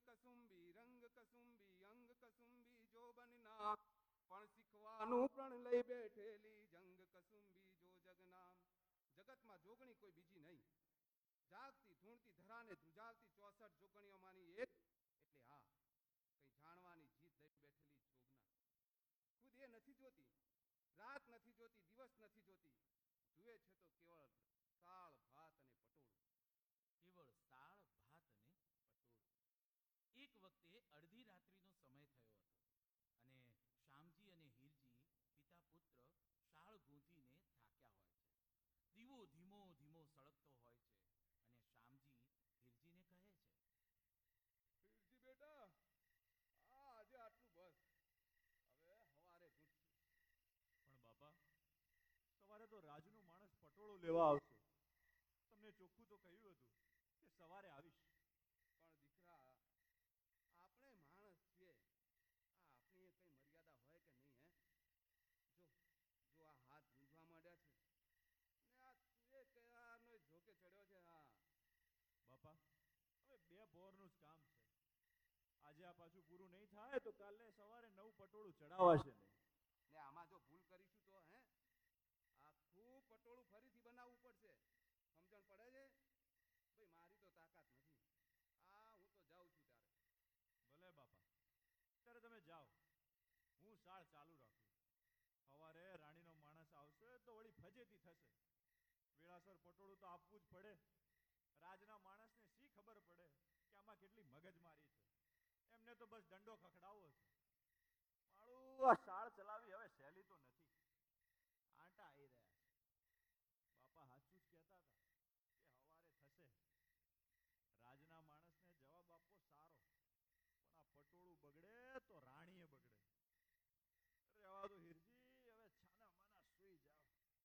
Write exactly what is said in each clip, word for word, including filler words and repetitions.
કસુંબી રંગ કસુંબી અંગ કસુંબી જોબનના પણ શીખવાનું પ્રણ લઈ બેઠેલી જંગ કસુંબી જો જગના જગતમાં જોગણી કોઈ બીજી નહીં. જાગતી ધૂણતી ધરાને ધ્રુજાવતી ચોસઠ જોગણીઓમાંની એક એટલે આ કંઈ જાણવાની જીત લઈ બેઠેલી જોગના. ખુદ એ નથી જોતી, રાત નથી જોતી, દિવસ નથી જોતી, જુએ છે તો કેવળ સાળ ભાત અને પટોળું. કેવળ સાળ ભાત અને પટોળું. એક વખતે અડધી રાત્રિનો સમય થયો હતો અને શ્યામજી અને હીરજી પિતા પુત્ર શાળ ગૂંથીને થાક્યા હોય છે. દીવો ધીમો ધીમો સળગતો હોય છે અને શ્યામજી હીરજીને કહે છે, હીરજી બેટા, આ આજે આટલું બસ, હવે હવારે ગૂંથશું. પણ બાપા, સવારે તો રાજનો માણસ પટોળો લેવા આવશે. તમને ચોખ્ખું તો કહ્યું હતું કે સવારે આવીશ. પણ દીકરા, આપણે માણસ છીએ, આ આપણી કઈ મર્યાદા હોય કે નહીં? હે જો જો આ હાથ રૂંધવા માંડ્યા છે ને આ તુએ કયાનો ઝોકે ચડ્યો છે. હા બાપા, હવે બે બોરનું જ કામ છે. આજે આ પાછું પૂરું નહીં થાય તો કાલે સવારે નવું પટોળું ચડાવાશે નહીં. ને આમાં જો ભૂલ કરીશું તો હે આખું પટોળું ફરીથી બનાવવું પડશે. સમજણ પડે છે? ભાઈ મારી તો તાકાત નથી. આ હું તો જાઉં છું ત્યારે. ભલે બાપા, ત્યારે તમે જાઓ, હું શાળ ચાલુ રાખું. સવારે રાણીનો માણસ આવશે તો વળી ફજેતી થશે. વેળાસર પટોળું તો આપવું જ પડે. રાજના માણસને શી ખબર પડે કે આમાં કેટલી મગજમારી છે? એમને તો બસ દંડો ખખડાવવો છે. મારું આ શાળ ચલાવી હવે સહેલી તો નથી. આંટા આવી રહ્યા છે. બાપા સાચું જ કહેતા હતા કે હવારે થશે. રાજના માણસને જવાબ આપવો સારો, પણ આ પટોળું બગડે તો રાણીએ બગડે. રહેવા દો હીરજી, હવે છાના માના સુઈ જાઓ.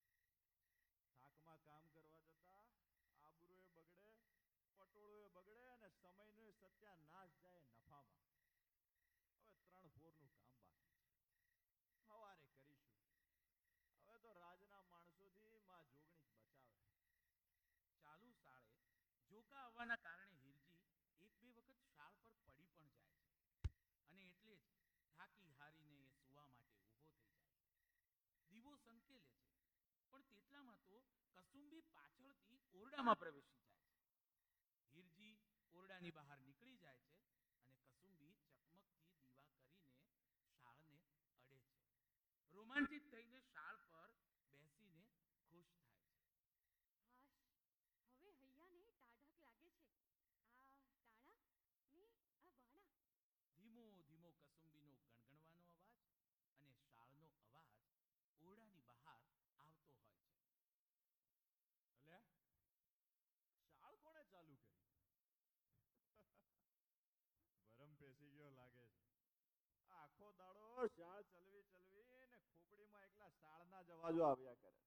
થાકમાં કામ કરવા જતા આબરૂએ બગડે, પટોળું બગડે અને સમયનો સત્યાનાશ જાય નફામાં. હવે ત્રણ ફોરનું કામ બાકી છે, સવારે કરીશું. હવે તો રાજના માણસોથી માં જોગણી જ બચાવે. ચાલુ શાળે જોકા આવવાના કારણે હીરજી એક બે વખત શાળ પર પડી પણ જાય છે અને એટલે જ થાકી હારીને એ સુવા માટે ઊભો થઈ જાય છે. દીવો સંકેલે છે, પણ તેટલામાં તો કસુંબી પાછળથી ઓરડામાં પ્રવેશી જાય છે. હીરજી ઓરડાની બહાર નીકળી જાય છે અને કસુંબી ચકમકથી દીવા કરીને શાળને અડે છે. રોમાંચિત થઈને શાળ પર બેસીને ખુશ થાય છે. હાશ, હવે હૈયાને ટાઢક લાગે છે. આ ટાણા ને આ વાણા. ધીમો ધીમો કસુંબીનો ગણગણવાનો અવાજ અને શાળનો અવાજ ઓરડાની બહાર આવતો હોય છે. અલ્યા, શાળ કોણે ચાલુ કરી? વરમ પેસી ગયો લાગે છે. આખો દાડો શાળ ચલવી ચલવી ને ખોપડીમાં એકલા શાળના જ અવાજો આવ્યા કરે.